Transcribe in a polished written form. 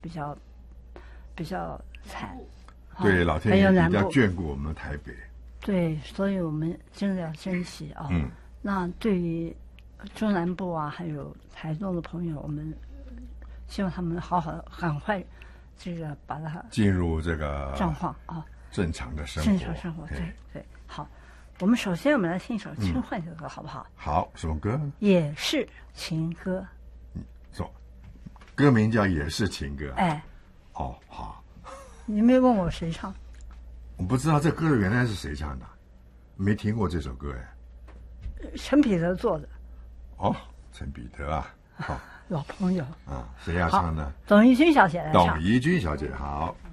比较惨。 对，老天爷比较眷顾我们台北。 对，所以我们真的要珍惜啊。那对于中南部啊，还有台东的朋友，我们希望他们赶快这个把它进入这个状况啊， 正常的生活。 对。好，我们首先来听一首轻快的歌，好不好？ 好，什么歌？ 也是情歌。 说，歌名叫《也是情歌》。 哎， 哦，好。 你没问我谁唱？ 我不知道这歌原来是谁唱的，没听过这首歌哎。 陈彼得做的。 哦，陈彼得啊，好， 老朋友啊，谁要唱呢？ 董怡君小姐来唱。 董怡君小姐好。